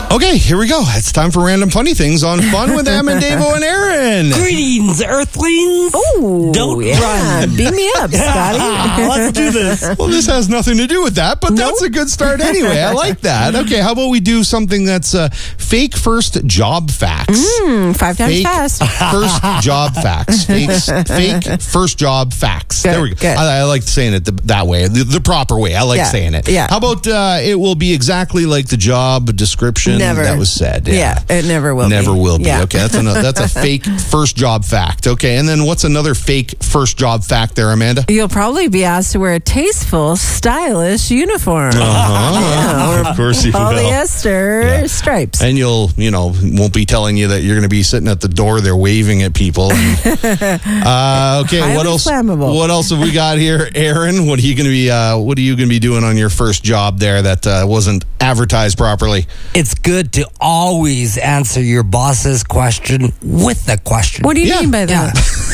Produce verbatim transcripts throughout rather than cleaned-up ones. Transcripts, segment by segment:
Okay, here we go. It's time for random funny things on Fun with Em and Davo and Aaron. Greetings, Earthlings. Oh, Don't yeah. run. Beam me up, Scotty. Let's do this. Well, this has nothing to do with that, but that's a good start anyway. I like that. Okay, how about we do something that's uh, fake first job facts? Mm, five times Fake fast. first job facts. Fake, fake first job facts. Good, there we go. good. I, I like saying it the, that way, the, the proper way. I like Yeah, saying it. yeah. How about uh, it will be exactly like the job description Never. that was said? Yeah, it never will Never be. will be. Yeah. Okay, that's a, that's a fake first job fact. Okay, and then what's another fake first job fact there, Amanda? You'll probably be asked to wear a tasteful, stylish uniform. Uh-huh. Of course you will. Polyester Yeah. stripes. And you'll, you know, won't be telling you that you're going to be sitting at the door there waving at people. And, uh, okay, Highly what else? flammable. What else have we got here, Aaron? What are you going to be? Uh, what are you going to be doing on your first job there that uh, wasn't advertised properly? It's good to always answer your boss's question with a question. What do you Yeah. mean by that?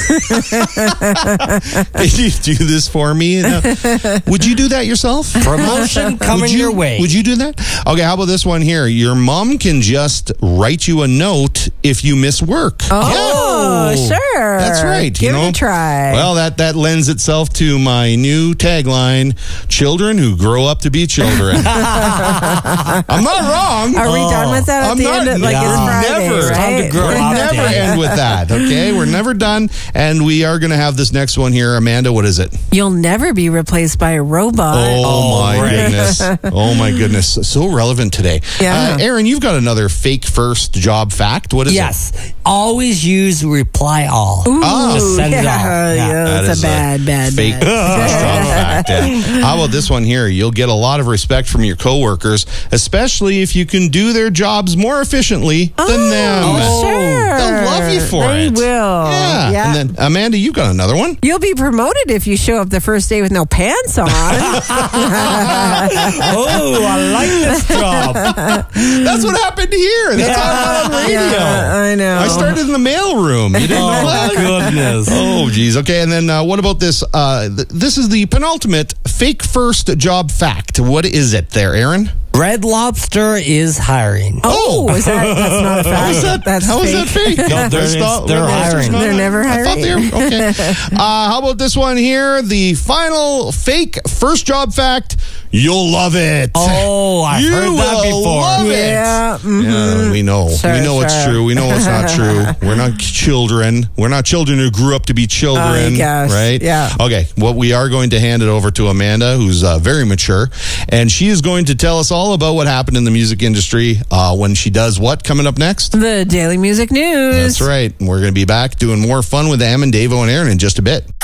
Can you do this for me? Uh, would you do that yourself? Promotion coming Would you, your way. Would you do that? Okay, how about this one here? Your mom can just write you a note if you miss work. Oh, Yeah. sure. That's right. Give you know? it a try. Well, that, that lends itself to my new tagline, children who grow up to be children. I'm not wrong. Are we done with that at I'm the not- end of like Yeah. it's Friday, Never. right? Time to grow We're up. never Day. end with that, okay? We're never done. And we are going to have this next one here. Amanda, what is it? You'll never be replaced by a robot. Oh, my right. goodness. Oh, my goodness. So relevant today. Yeah. Uh, Aaron, you've got another fake first job fact. What is it? Yes. Always use reply all. Ooh, Just send yeah, it all. yeah, Yeah. That that's is a bad, bad, fake bad. first job fact. Yeah. How about this one here? You'll get a lot of respect from your coworkers, especially if you can do their jobs more efficiently than them. Oh, sure. They'll love you for they it. will. Yeah. Yeah. And then, Amanda, you've got another one. You'll be promoted if you show up the first day with no pants on. Oh, I like this job. That's what happened here. That's how I got on radio. Yeah, I know. I started in the mailroom. You didn't know Oh, that? goodness. Oh, geez. Okay, and then uh, what about this? Uh, th- this is the penultimate fake first job fact. What is it there, Aaron? Red Lobster is hiring. Oh, is that, that's not a fact. How is that, That's how is fake. that fake? No, they're- I it's- thought- they're well, it's hiring. not- They're never I thought they hiring. were, okay. Uh, how about this one here? The final fake first job fact. You'll love it. Oh, I've you heard that will before. love it. Yeah. mhm. Yeah, we know. Sure, we know it's sure. true. We know it's not true. We're not children. We're not children who grew up to be children. Oh, gosh. Right? Yeah. Okay. Well, we are going to hand it over to Amanda, who's uh, very mature, and she is going to tell us all about what happened in the music industry uh, when she does what coming up next? The Daily Music News. That's right. We're going to be back doing more fun with Em and Davo and Aaron in just a bit.